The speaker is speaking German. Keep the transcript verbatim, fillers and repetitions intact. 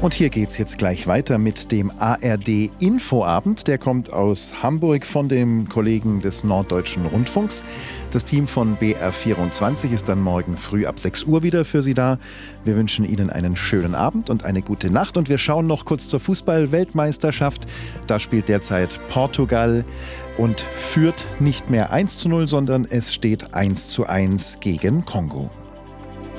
Und hier geht's jetzt gleich weiter mit dem A R D-Infoabend. Der kommt aus Hamburg von dem Kollegen des Norddeutschen Rundfunks. Das Team von B R vierundzwanzig ist dann morgen früh ab sechs Uhr wieder für Sie da. Wir wünschen Ihnen einen schönen Abend und eine gute Nacht. Und wir schauen noch kurz zur Fußball-Weltmeisterschaft. Da spielt derzeit Portugal und führt nicht mehr eins zu null, sondern es steht eins zu eins gegen Kongo.